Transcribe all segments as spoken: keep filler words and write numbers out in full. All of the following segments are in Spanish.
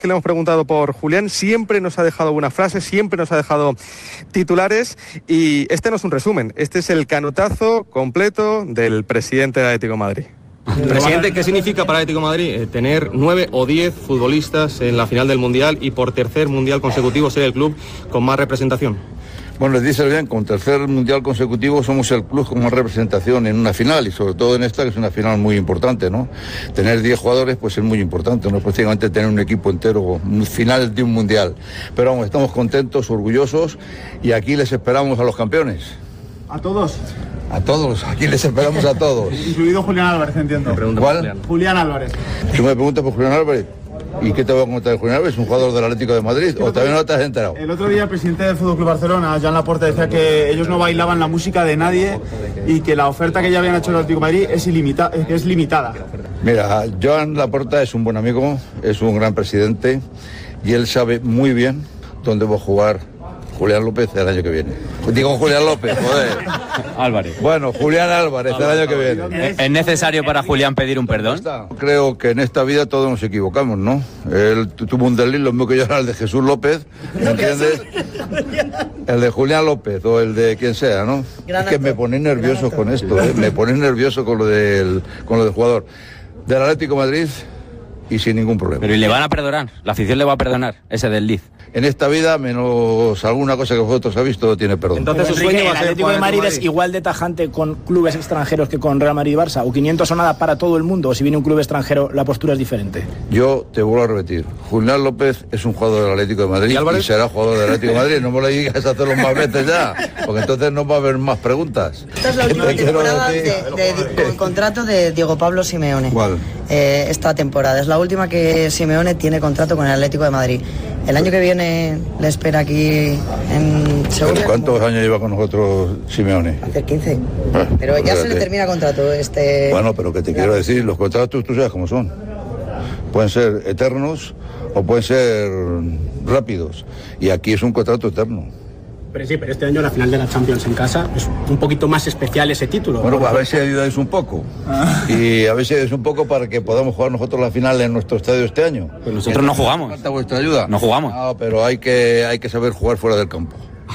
que le hemos preguntado por Julián, siempre nos ha dejado buenas frases, siempre nos ha dejado titulares, y este no es un resumen, este es el canotazo completo del presidente del Atlético de Madrid. Presidente, ¿qué significa para el Atlético de Madrid eh, tener nueve o diez futbolistas en la final del Mundial y por tercer Mundial consecutivo ser el club con más representación? Bueno, les dice bien, con tercer mundial consecutivo somos el club con más representación en una final, y sobre todo en esta, que es una final muy importante, ¿no? Tener diez jugadores pues es muy importante, no es prácticamente tener un equipo entero, final de un mundial. Pero vamos, estamos contentos, orgullosos, y aquí les esperamos a los campeones. ¿A todos? A todos, aquí les esperamos a todos. Incluido Julián Álvarez, entiendo. ¿Cuál? Julián. Julián Álvarez. ¿Tú me preguntas por Julián Álvarez? ¿Y qué te voy a contar de Julián Álvarez? ¿Es un jugador del Atlético de Madrid? ¿O todavía no te has enterado? El otro día el presidente del F C Barcelona, Joan Laporta, decía que ellos no bailaban la música de nadie y que la oferta que ya habían hecho el Atlético de Madrid es, ilimita- es limitada. Mira, Joan Laporta es un buen amigo, es un gran presidente, y él sabe muy bien dónde va a jugar Julián López el año que viene. Digo Julián López, joder. Álvarez. Bueno, Julián Álvarez el año que viene. ¿Es necesario para Julián pedir un perdón? Creo que en esta vida todos nos equivocamos, ¿no? Él tuvo un desliz, lo mismo que yo era el de Jesús López, ¿me entiendes? El de Julián López o el de quien sea, ¿no? Es que me ponéis nervioso con esto, ¿eh? Me ponéis nervioso con lo del, con lo del jugador del Atlético de Madrid, y sin ningún problema. Pero ¿y le van a perdonar? ¿La afición le va a perdonar ese desliz? En esta vida, menos alguna cosa que vosotros habéis, todo tiene perdón. Entonces, su sueño va a ser ¿el Atlético de Madrid es igual de tajante con clubes extranjeros que con Real Madrid y Barça? ¿O quinientos o nada para todo el mundo? ¿O si viene un club extranjero, la postura es diferente? Yo te vuelvo a repetir, Julián López es un jugador del Atlético de Madrid y, y será jugador del Atlético de Madrid. No me lo digas a hacerlo más veces ya, porque entonces no va a haber más preguntas. Esta es la última temporada de, de, de, con el contrato de Diego Pablo Simeone. ¿Cuál? Eh, esta temporada es la última que Simeone tiene contrato con el Atlético de Madrid. El año que viene le espera aquí en Sevilla. ¿Cuántos años lleva con nosotros Simeone? Hace quince. Ah, pero ya espérate. Se le termina contrato este. Bueno, pero que te quiero decir, los contratos tú sabes cómo son. Pueden ser eternos o pueden ser rápidos. Y aquí es un contrato eterno. Pero sí, pero este año la final de la Champions en casa es un poquito más especial ese título. Bueno, pues a ver si ayudáis un poco. Ah. Y a ver si ayudáis un poco para que podamos jugar nosotros la final en nuestro estadio este año. Pues nosotros no jugamos. ¿Falta vuestra ayuda? No jugamos. No, pero hay que, hay que saber jugar fuera del campo.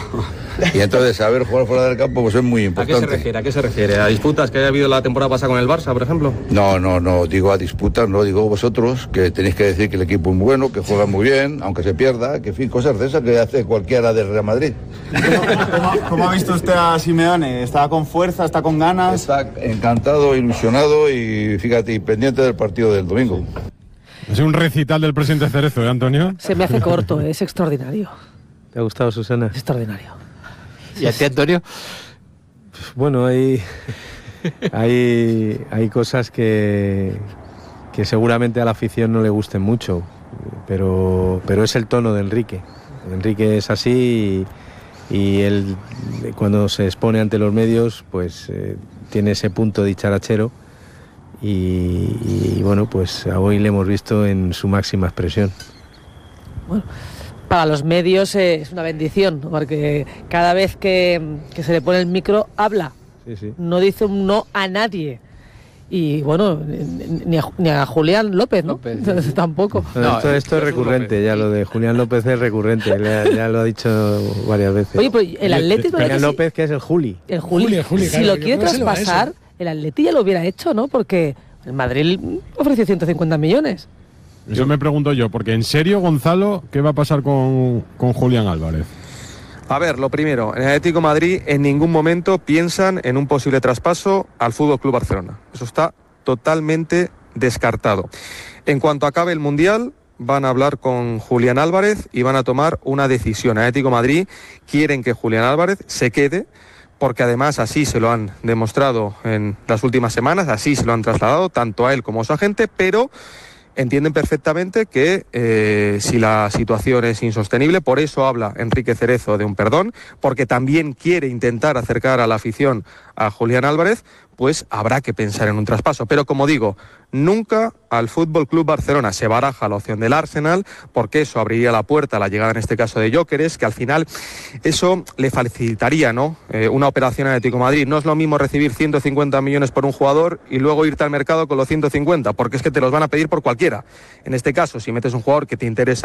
Y entonces saber jugar fuera del campo pues es muy importante. ¿A qué se refiere? ¿A qué se refiere? ¿A disputas que haya habido la temporada pasada con el Barça, por ejemplo? No, no, no, digo a disputas, no, digo vosotros, que tenéis que decir que el equipo es muy bueno, que juega muy bien, aunque se pierda, que en fin, cosas de esas que hace cualquiera del Real Madrid. ¿Cómo, cómo ha visto usted a Simeone? ¿Está con fuerza, está con ganas? Está encantado, ilusionado y fíjate, y pendiente del partido del domingo. Es un recital del presidente Cerezo, ¿eh, Antonio? Se me hace corto, es extraordinario. ¿Te ha gustado, Susana? Es extraordinario. ¿Y a ti, Antonio? Bueno, hay, hay, hay cosas que, que seguramente a la afición no le gusten mucho, pero, pero es el tono de Enrique. Enrique es así y, y él, cuando se expone ante los medios, pues eh, tiene ese punto dicharachero y, y bueno, pues hoy le hemos visto en su máxima expresión. Bueno, para los medios eh, es una bendición, porque cada vez que, que se le pone el micro habla, sí, sí. No dice un no a nadie. Y bueno, ni a, ni a Julián López, ¿no? López, sí. Tampoco. No, esto, esto es recurrente, ya lo de Julián López es recurrente, ya, ya lo ha dicho varias veces. Oye, pues el Atlético... Julián López, que es el Juli. El Juli, Juli, el Juli si claro, lo quiere traspasar, el Atleti ya lo hubiera hecho, ¿no? Porque el Madrid ofreció ciento cincuenta millones. Eso me pregunto yo, porque en serio, Gonzalo, ¿qué va a pasar con, con Julián Álvarez? A ver, lo primero, en el Atlético de Madrid en ningún momento piensan en un posible traspaso al F C Barcelona. Eso está totalmente descartado. En cuanto acabe el Mundial, van a hablar con Julián Álvarez y van a tomar una decisión. En el Atlético de Madrid quieren que Julián Álvarez se quede, porque además así se lo han demostrado en las últimas semanas, así se lo han trasladado tanto a él como a su agente, pero entienden perfectamente que eh, si la situación es insostenible, por eso habla Enrique Cerezo de un perdón, porque también quiere intentar acercar a la afición a Julián Álvarez, pues habrá que pensar en un traspaso. Pero como digo, nunca al Fútbol Club Barcelona. Se baraja la opción del Arsenal, porque eso abriría la puerta a la llegada, en este caso, de Gyökeres, que al final eso le facilitaría, ¿no? Eh, una operación en Atlético de Madrid. No es lo mismo recibir ciento cincuenta millones por un jugador y luego irte al mercado con los ciento cincuenta, porque es que te los van a pedir por cualquiera. En este caso, si metes un jugador que te interesa,